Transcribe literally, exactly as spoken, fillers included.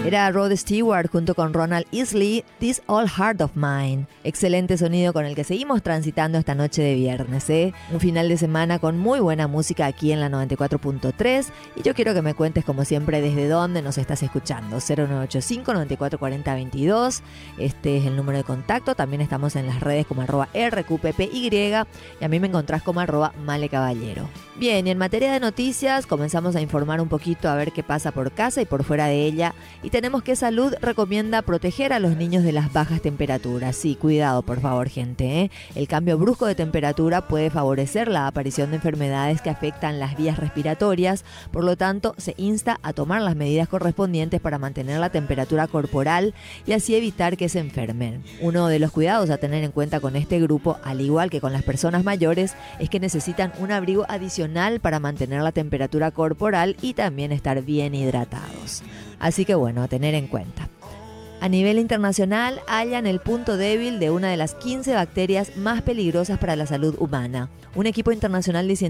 Era Rod Stewart junto con Ronald Isley, This Old Heart of Mine. Excelente sonido con el que seguimos transitando esta noche de viernes, ¿eh? Un final de semana con muy buena música aquí en la noventa y cuatro punto tres. Y yo quiero que me cuentes, como siempre, desde dónde nos estás escuchando. cero nueve ocho cinco, nueve cuatro cuatro cero, veintidós. Este es el número de contacto. También estamos en las redes como arroba R Q P P Y. Y a mí me encontrás como arroba Male Caballero. Bien, y en materia de noticias comenzamos a informar un poquito a ver qué pasa por casa y por fuera de ella. Y tenemos que Salud recomienda proteger a los niños de las bajas temperaturas. Sí, cuidado por favor, gente, ¿eh? El cambio brusco de temperatura puede favorecer la aparición de enfermedades que afectan las vías respiratorias. Por lo tanto, se insta a tomar las medidas correspondientes para mantener la temperatura corporal y así evitar que se enfermen. Uno de los cuidados a tener en cuenta con este grupo, al igual que con las personas mayores, es que necesitan un abrigo adicional para mantener la temperatura corporal y también estar bien hidratados. Así que bueno, a tener en cuenta. A nivel internacional, hallan el punto débil de una de las quince bacterias más peligrosas para la salud humana. Un equipo internacional de científicos